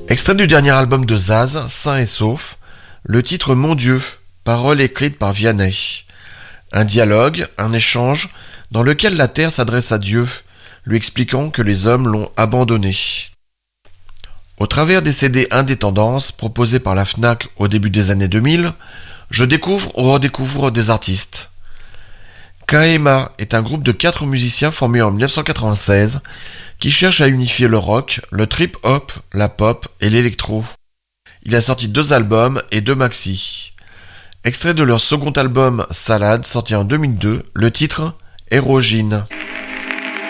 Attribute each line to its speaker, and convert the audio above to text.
Speaker 1: Extrait du dernier album de Zaz, Sain et Sauf, le titre Mon Dieu, parole écrite par Vianney. Un dialogue, un échange, dans lequel la terre s'adresse à Dieu, lui expliquant que les hommes l'ont abandonné. Au travers des CD indé tendances proposés par la Fnac au début des années 2000, je découvre ou redécouvre des artistes. Kaema est un groupe de 4 musiciens formés en 1996 qui cherchent à unifier le rock, le trip-hop, la pop et l'électro. Il a sorti 2 albums et 2 maxis. Extrait de leur second album Salade sorti en 2002, le titre Hérogyne.